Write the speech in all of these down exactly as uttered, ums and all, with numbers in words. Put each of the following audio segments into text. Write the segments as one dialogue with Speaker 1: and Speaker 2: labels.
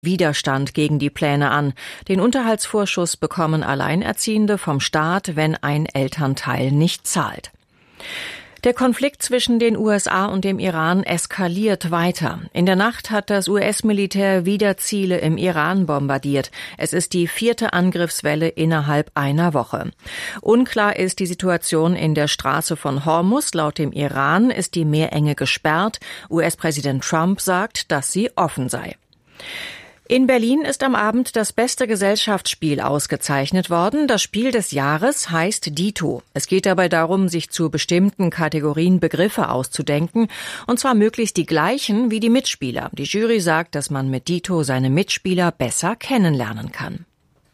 Speaker 1: Widerstand gegen die Pläne an. Den Unterhaltsvorschuss bekommen Alleinerziehende vom Staat, wenn ein Elternteil nicht zahlt. Der Konflikt zwischen den U S A und dem Iran eskaliert weiter. In der Nacht hat das U S-Militär wieder Ziele im Iran bombardiert. Es ist die vierte Angriffswelle innerhalb einer Woche. Unklar ist die Situation in der Straße von Hormuz. Laut dem Iran ist die Meerenge gesperrt. U S-Präsident Trump sagt, dass sie offen sei. In Berlin ist am Abend das beste Gesellschaftsspiel ausgezeichnet worden. Das Spiel des Jahres heißt Dito. Es geht dabei darum, sich zu bestimmten Kategorien Begriffe auszudenken, und zwar möglichst die gleichen wie die Mitspieler. Die Jury sagt, dass man mit Dito seine Mitspieler besser kennenlernen kann.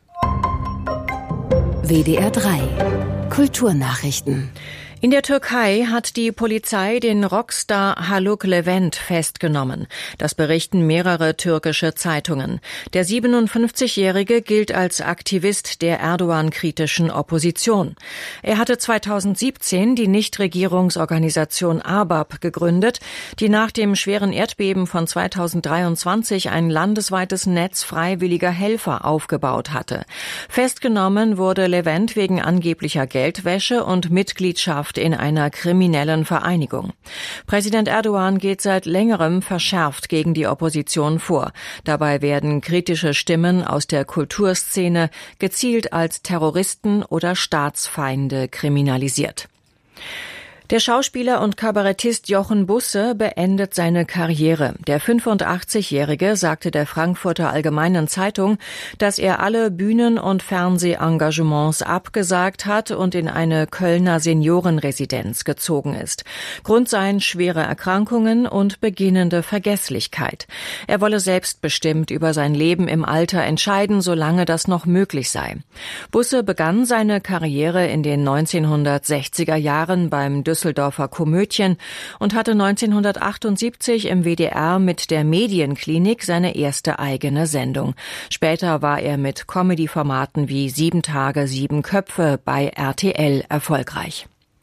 Speaker 2: W D R drei Kulturnachrichten.
Speaker 1: In der Türkei hat die Polizei den Rockstar Haluk Levent festgenommen. Das berichten mehrere türkische Zeitungen. Der siebenundfünfzigjährige gilt als Aktivist der Erdogan-kritischen Opposition. Er hatte zweitausendsiebzehn die Nichtregierungsorganisation ABAP gegründet, die nach dem schweren Erdbeben von zweitausenddreiundzwanzig ein landesweites Netz freiwilliger Helfer aufgebaut hatte. Festgenommen wurde Levent wegen angeblicher Geldwäsche und Mitgliedschaft in einer kriminellen Vereinigung. Präsident Erdogan geht seit längerem verschärft gegen die Opposition vor. Dabei werden kritische Stimmen aus der Kulturszene gezielt als Terroristen oder Staatsfeinde kriminalisiert. Der Schauspieler und Kabarettist Jochen Busse beendet seine Karriere. Der fünfundachtzigjährige sagte der Frankfurter Allgemeinen Zeitung, dass er alle Bühnen- und Fernsehengagements abgesagt hat und in eine Kölner Seniorenresidenz gezogen ist. Grund seien schwere Erkrankungen und beginnende Vergesslichkeit. Er wolle selbstbestimmt über sein Leben im Alter entscheiden, solange das noch möglich sei. Busse begann seine Karriere in den neunzehnhundertsechziger Jahren beim Düsseldorfer Komödien und hatte neunzehnhundertachtundsiebzig im W D R mit der Medienklinik seine erste eigene Sendung. Später war er mit Comedy-Formaten wie Sieben Tage, Sieben Köpfe bei R T L erfolgreich.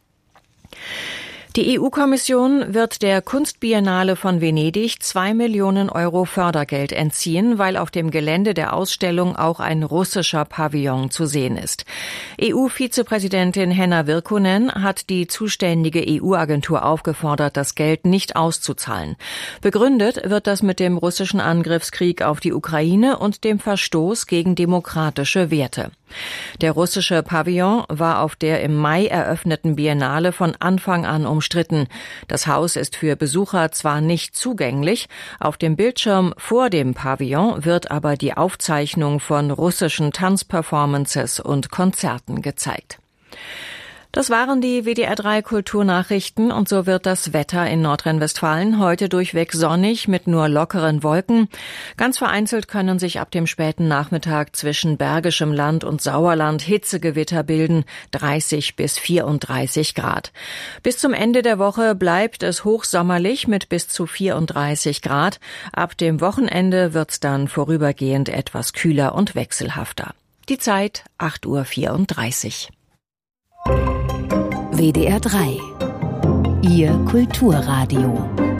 Speaker 1: Die E U-Kommission wird der Kunstbiennale von Venedig zwei Millionen Euro Fördergeld entziehen, weil auf dem Gelände der Ausstellung auch ein russischer Pavillon zu sehen ist. E U-Vizepräsidentin Henna Virkkunen hat die zuständige E U-Agentur aufgefordert, das Geld nicht auszuzahlen. Begründet wird das mit dem russischen Angriffskrieg auf die Ukraine und dem Verstoß gegen demokratische Werte. Der russische Pavillon war auf der im Mai eröffneten Biennale von Anfang an umstritten. Das Haus ist für Besucher zwar nicht zugänglich, auf dem Bildschirm vor dem Pavillon wird aber die Aufzeichnung von russischen Tanzperformances und Konzerten gezeigt. Das waren die W D R drei Kulturnachrichten, und so wird das Wetter in Nordrhein-Westfalen heute durchweg sonnig mit nur lockeren Wolken. Ganz vereinzelt können sich ab dem späten Nachmittag zwischen Bergischem Land und Sauerland Hitzegewitter bilden, dreißig bis vierunddreißig Grad. Bis zum Ende der Woche bleibt es hochsommerlich mit bis zu vierunddreißig Grad. Ab dem Wochenende wird's dann vorübergehend etwas kühler und wechselhafter. Die Zeit acht Uhr vierunddreißig.
Speaker 2: W D R drei. Ihr Kulturradio.